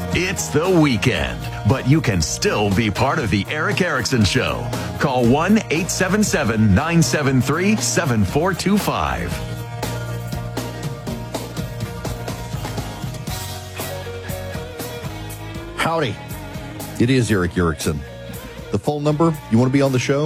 It's the weekend, but you can still be part of the Erick Erickson Show. Call 1-877-973-7425. Howdy. It is Erick Erickson. The phone number, you want to be on the show?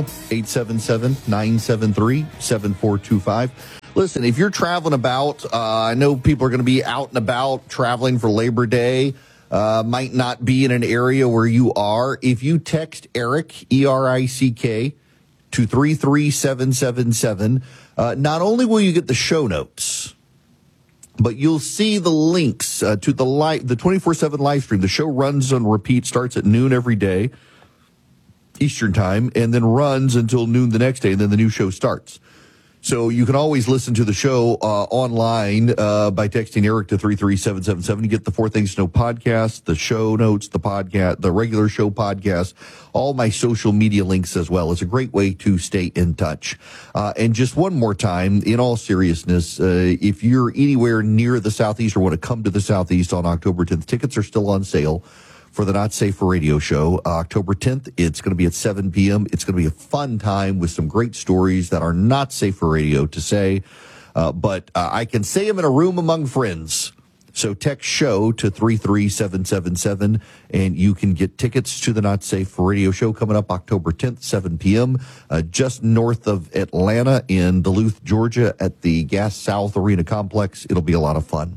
877-973-7425. Listen, if you're traveling about, I know people are going to be out and about traveling for Labor Day, might not be in an area where you are. If you text Erick, E-R-I-C-K, to 33777, not only will you get the show notes, but you'll see the links to the 24/7 live stream. The show runs on repeat, starts at noon every day, Eastern time, and then runs until noon the next day, and then the new show starts. So you can always listen to the show online by texting Erick to 33777. You get the 4 Things to Know podcast, the show notes, the podcast, the regular show podcast, all my social media links as well. It's a great way to stay in touch. And just one more time, in all seriousness, if you're anywhere near the Southeast or want to come to the Southeast on October 10th, tickets are still on sale for the Not Safe for Radio show. October 10th, it's going to be at 7 p.m. It's going to be a fun time with some great stories that are not safe for radio to say, but I can say them in a room among friends. So text show to 33777, and you can get tickets to the Not Safe for Radio show coming up October 10th, 7 p.m., just north of Atlanta in Duluth, Georgia at the Gas South Arena Complex. It'll be a lot of fun.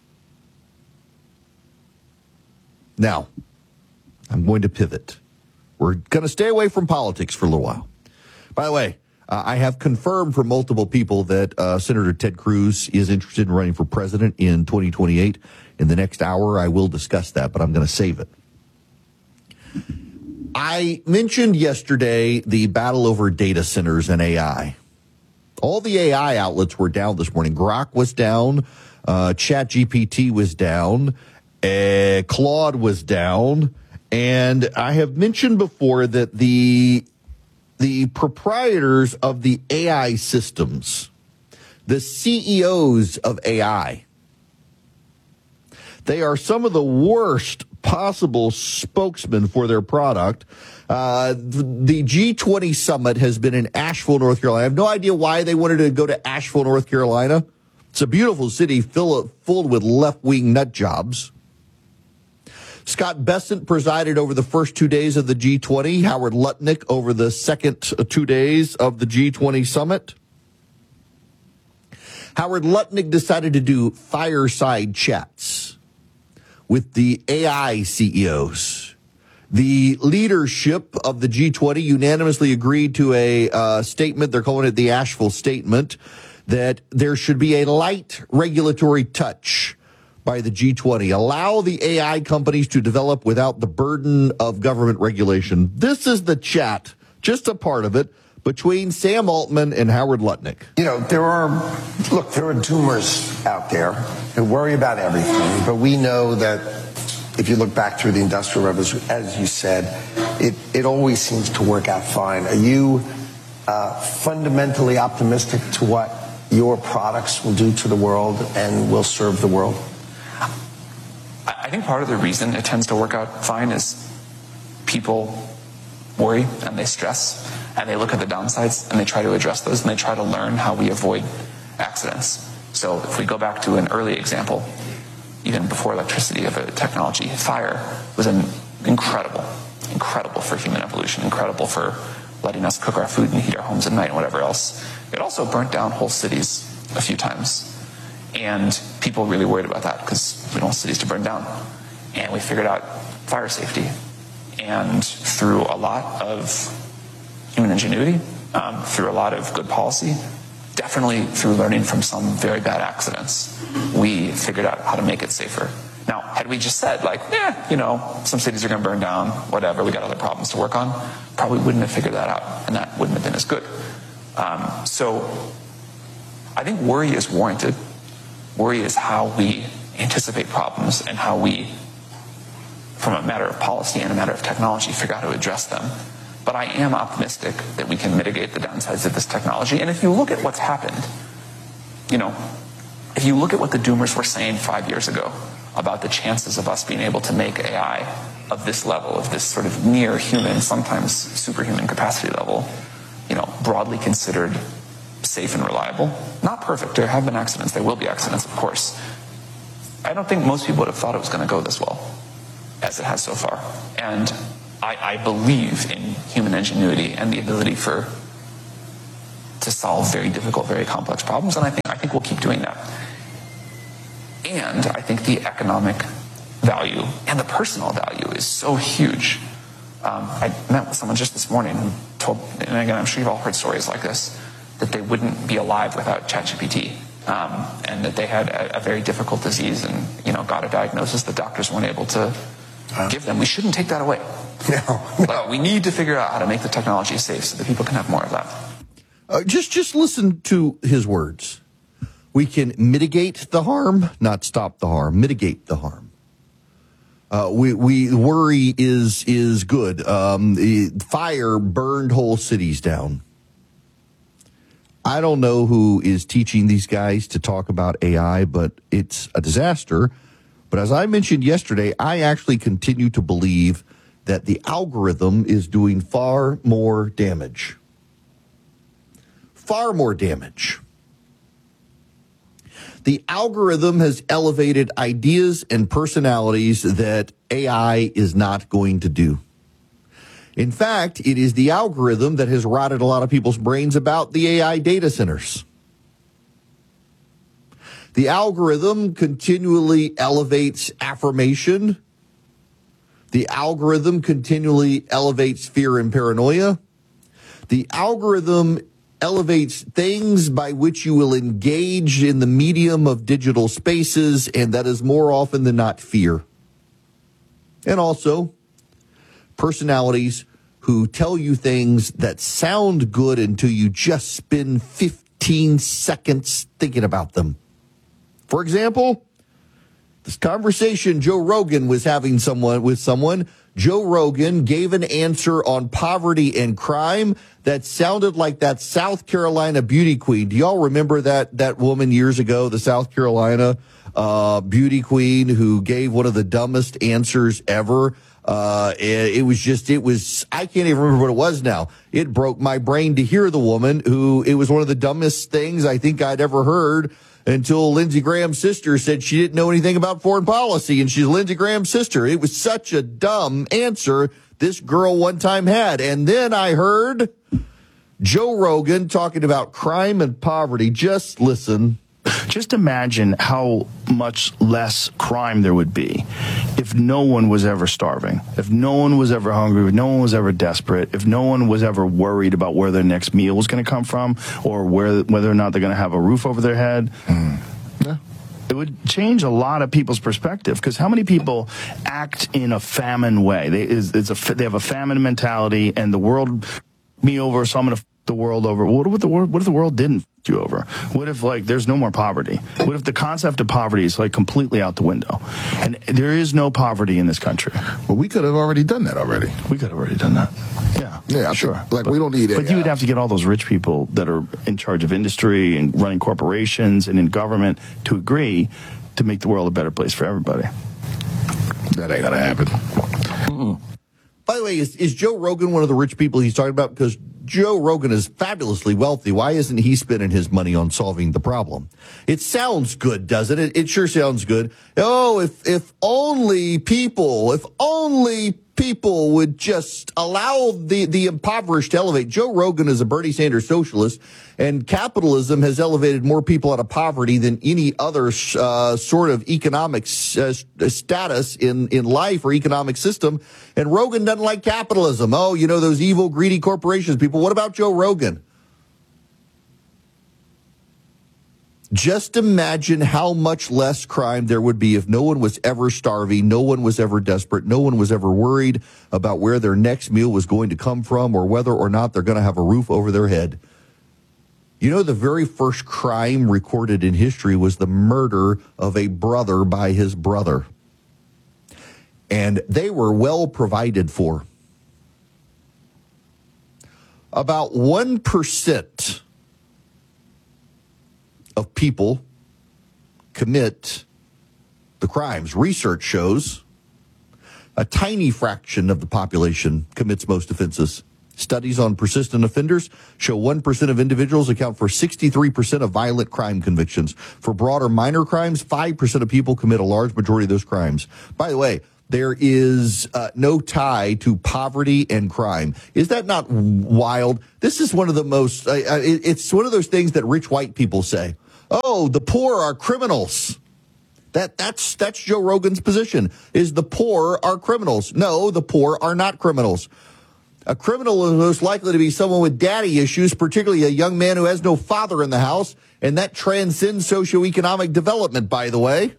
Now, I'm going to pivot. We're going to stay away from politics for a little while. By the way, I have confirmed from multiple people that Senator Ted Cruz is interested in running for president in 2028. In the next hour, I will discuss that, but I'm going to save it. I mentioned yesterday the battle over data centers and AI. All the AI outlets were down this morning. Grok was down. ChatGPT was down. Claude was down. And I have mentioned before that the proprietors of the AI systems, the CEOs of AI, they are some of the worst possible spokesmen for their product. The G20 summit has been in Asheville, North Carolina. I have no idea why they wanted to go to Asheville, North Carolina. It's a beautiful city full with left-wing nut jobs. Scott Bessent presided over the first 2 days of the G20. Howard Lutnick over the second 2 days of the G20 summit. Howard Lutnick decided to do fireside chats with the AI CEOs. The leadership of the G20 unanimously agreed to a statement. They're calling it the Asheville Statement, that there should be a light regulatory touch by the G20. Allow the AI companies to develop without the burden of government regulation. This is the chat, just a part of it, between Sam Altman and Howard Lutnick. You know, there are doomers out there who worry about everything, but we know that if you look back through the Industrial Revolution, as you said, it always seems to work out fine. Are you fundamentally optimistic to what your products will do to the world and will serve the world? I think part of the reason it tends to work out fine is people worry and they stress and they look at the downsides and they try to address those and they try to learn how we avoid accidents. So if we go back to an early example, even before electricity of a technology, fire was incredible for human evolution, incredible for letting us cook our food and heat our homes at night and whatever else. It also burnt down whole cities a few times. And people really worried about that because we don't want cities to burn down. And we figured out fire safety. And through a lot of human ingenuity, through a lot of good policy, definitely through learning from some very bad accidents, we figured out how to make it safer. Now, had we just said, some cities are going to burn down, whatever, we got other problems to work on, probably wouldn't have figured that out, and that wouldn't have been as good. So I think worry is warranted. Worry is how we anticipate problems and how we, from a matter of policy and a matter of technology, figure out how to address them. But I am optimistic that we can mitigate the downsides of this technology. And if you look at what's happened, if you look at what the doomers were saying 5 years ago, about the chances of us being able to make AI of this level, of this sort of near human, sometimes superhuman capacity level, broadly considered safe and reliable. Not perfect. There have been accidents. There will be accidents, of course. I don't think most people would have thought it was going to go this well as it has so far. And I believe in human ingenuity and the ability to solve very difficult, very complex problems, and I think we'll keep doing that. And I think the economic value and the personal value is so huge. I met with someone just this morning who told, and again, I'm sure you've all heard stories like this, that they wouldn't be alive without ChatGPT, and that they had a very difficult disease and got a diagnosis that doctors weren't able to give them. We shouldn't take that away. No. But we need to figure out how to make the technology safe so that people can have more of that. Just listen to his words. We can mitigate the harm, not stop the harm. Mitigate the harm. We worry is good. Fire burned whole cities down. I don't know who is teaching these guys to talk about AI, but it's a disaster. But as I mentioned yesterday, I actually continue to believe that the algorithm is doing far more damage. Far more damage. The algorithm has elevated ideas and personalities that AI is not going to do. In fact, it is the algorithm that has rotted a lot of people's brains about the AI data centers. The algorithm continually elevates affirmation. The algorithm continually elevates fear and paranoia. The algorithm elevates things by which you will engage in the medium of digital spaces, and that is more often than not fear. And also, personalities who tell you things that sound good until you just spend 15 seconds thinking about them. For example, this conversation Joe Rogan was having with someone, Joe Rogan gave an answer on poverty and crime that sounded like that South Carolina beauty queen. Do y'all remember that woman years ago, the South Carolina beauty queen who gave one of the dumbest answers ever? It was, I can't even remember what it was now. It broke my brain to hear the woman it was one of the dumbest things I think I'd ever heard until Lindsey Graham's sister said she didn't know anything about foreign policy, and she's Lindsey Graham's sister. It was such a dumb answer this girl one time had. And then I heard Joe Rogan talking about crime and poverty. Just listen. Just imagine how much less crime there would be if no one was ever starving, if no one was ever hungry, if no one was ever desperate, if no one was ever worried about where their next meal was going to come from or whether or not they're going to have a roof over their head. Yeah. It would change a lot of people's perspective, because how many people act in a famine way? They have a famine mentality, and the world me over, so I'm going to the world over. What if the world didn't you over? What if there's no more poverty? What if the concept of poverty is completely out the window, and there is no poverty in this country? Well, we could have already done that already. We could have already done that. Yeah, sure. We don't need it. But you would have to get all those rich people that are in charge of industry and running corporations and in government to agree to make the world a better place for everybody. That ain't gonna happen. Mm-mm. By the way, is Joe Rogan one of the rich people he's talking about? Because Joe Rogan is fabulously wealthy. Why isn't he spending his money on solving the problem? It sounds good, doesn't it? It sure sounds good. Oh, if only people would just allow the impoverished to elevate. Joe Rogan is a Bernie Sanders socialist, and capitalism has elevated more people out of poverty than any other sort of economic status in life or economic system. And Rogan doesn't like capitalism. Oh, those evil, greedy corporations people. What about Joe Rogan? Just imagine how much less crime there would be if no one was ever starving, no one was ever desperate, no one was ever worried about where their next meal was going to come from or whether or not they're going to have a roof over their head. The very first crime recorded in history was the murder of a brother by his brother. And they were well provided for. About 1% of people commit the crimes. Research shows a tiny fraction of the population commits most offenses. Studies on persistent offenders show 1% of individuals account for 63% of violent crime convictions. For broader minor crimes, 5% of people commit a large majority of those crimes. By the way, there is no tie to poverty and crime. Is that not wild? This is one of the most, it's one of those things that rich white people say. Oh, the poor are criminals. That's Joe Rogan's position, is the poor are criminals. No, the poor are not criminals. A criminal is most likely to be someone with daddy issues, particularly a young man who has no father in the house, and that transcends socioeconomic development, by the way.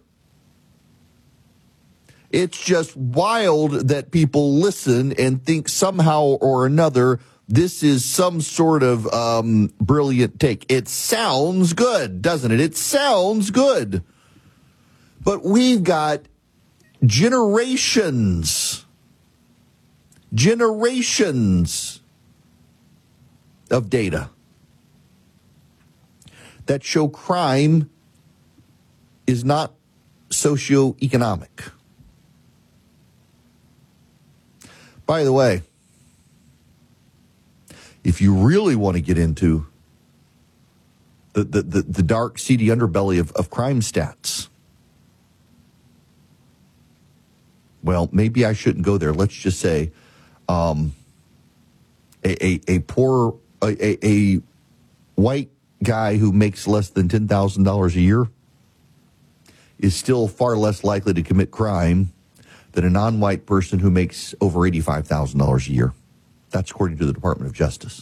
It's just wild that people listen and think somehow or another this is some sort of brilliant take. It sounds good, doesn't it? It sounds good. But we've got generations of data that show crime is not socioeconomic. By the way, if you really want to get into the dark, seedy underbelly of crime stats, well, maybe I shouldn't go there. Let's just say a white guy who makes less than $10,000 a year is still far less likely to commit crime than a non-white person who makes over $85,000 a year. That's according to the Department of Justice.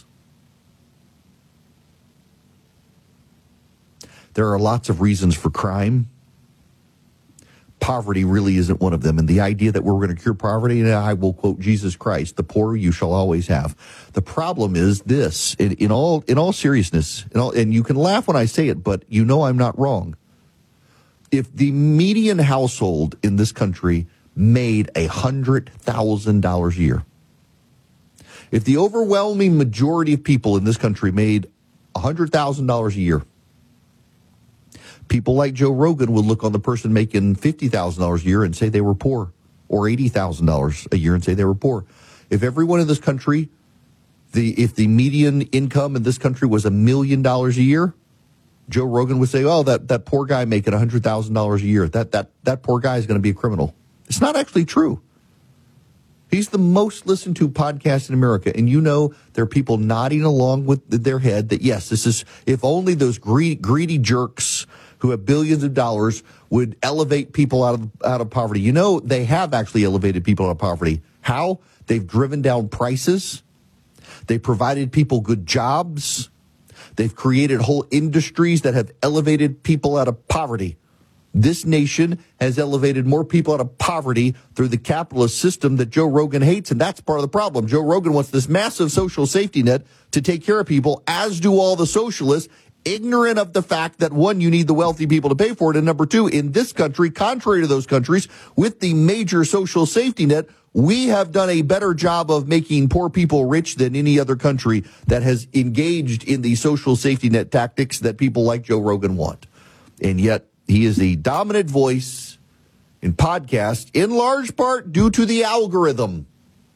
There are lots of reasons for crime. Poverty really isn't one of them. And the idea that we're going to cure poverty, and I will quote Jesus Christ, the poor you shall always have. The problem is this, in all seriousness, and you can laugh when I say it, but you know I'm not wrong. If the median household in this country made $100,000 a year, if the overwhelming majority of people in this country made $100,000 a year, people like Joe Rogan would look on the person making $50,000 a year and say they were poor, or $80,000 a year and say they were poor. If everyone in this country, if the median income in this country was $1 million a year, Joe Rogan would say, oh, that poor guy making $100,000 a year, that poor guy is going to be a criminal. It's not actually true. He's the most listened to podcast in America. And you know, there are people nodding along with their head that, yes, this is, if only those greedy jerks who have billions of dollars would elevate people out of poverty. You know, they have actually elevated people out of poverty. How? They've driven down prices. They provided people good jobs. They've created whole industries that have elevated people out of poverty. This nation has elevated more people out of poverty through the capitalist system that Joe Rogan hates, and that's part of the problem. Joe Rogan wants this massive social safety net to take care of people, as do all the socialists, ignorant of the fact that, one, you need the wealthy people to pay for it, and number two, in this country, contrary to those countries, with the major social safety net, we have done a better job of making poor people rich than any other country that has engaged in the social safety net tactics that people like Joe Rogan want. And yet, he is the dominant voice in podcasts, in large part due to the algorithm.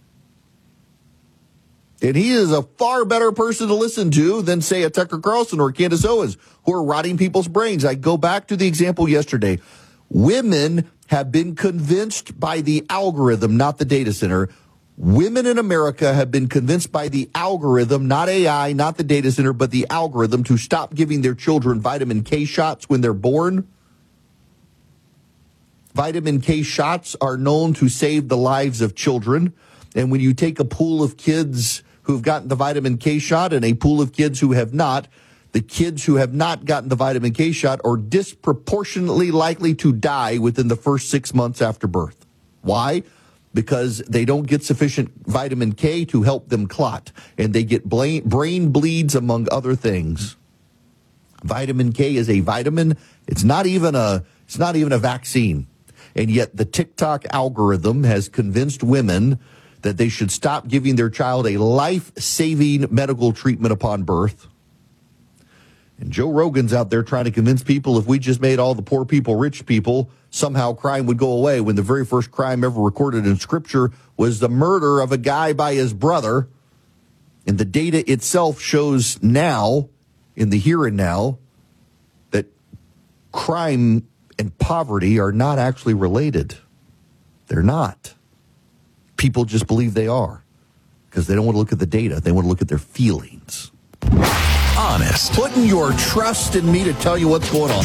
And he is a far better person to listen to than, say, a Tucker Carlson or Candace Owens, who are rotting people's brains. I go back to the example yesterday. Women have been convinced by the algorithm, not the data center. Women in America have been convinced by the algorithm, not AI, not the data center, but the algorithm, to stop giving their children vitamin K shots when they're born. Vitamin K shots are known to save the lives of children. And when you take a pool of kids who've gotten the vitamin K shot and a pool of kids who have not, the kids who have not gotten the vitamin K shot are disproportionately likely to die within the first 6 months after birth. Why? Because they don't get sufficient vitamin K to help them clot, and they get brain bleeds, among other things. Vitamin K is a vitamin. It's not even a vaccine. And yet the TikTok algorithm has convinced women that they should stop giving their child a life-saving medical treatment upon birth. And Joe Rogan's out there trying to convince people if we just made all the poor people rich people, somehow crime would go away when the very first crime ever recorded in Scripture was the murder of a guy by his brother. And the data itself shows now, in the here and now, that crime and poverty are not actually related. They're not. People just believe they are because they don't want to look at the data. They want to look at their feelings. Honest. Putting your trust in me to tell you what's going on.